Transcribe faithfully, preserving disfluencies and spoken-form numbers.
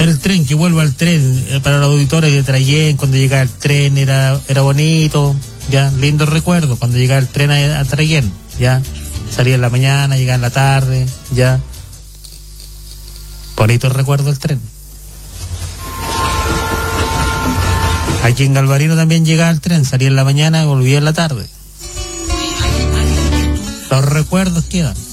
El tren, que vuelva al tren, eh, para los auditores de Trayen, cuando llegaba el tren era era bonito, ya, lindo recuerdo, cuando llegaba el tren a, a Trayen, ya, salía en la mañana, llegaba en la tarde, ya, bonito recuerdo el tren. Aquí en Galvarino también llegaba el tren, salía en la mañana y volvía en la tarde. Los recuerdos quedan.